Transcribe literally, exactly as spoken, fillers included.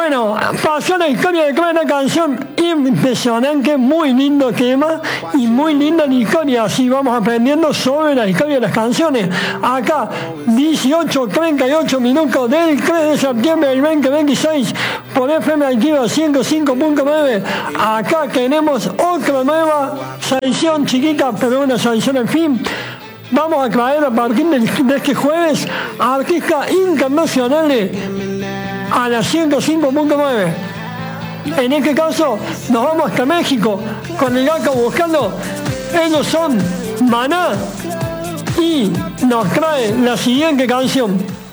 Bueno, pasó la historia de cada canción impresionante, muy lindo tema y muy linda la historia. Así vamos aprendiendo sobre la historia de las canciones. Acá, dieciocho treinta y ocho minutos del tres de septiembre del veinte veintiséis por F M Activa ciento cinco punto nueve. Acá tenemos otra nueva sección chiquita, pero una sección en fin. Vamos a traer a partir de, de este jueves a artistas internacionales a las ciento cinco punto nueve. En este caso nos vamos hasta México con el gato buscando. Ellos son Maná y nos trae la siguiente canción.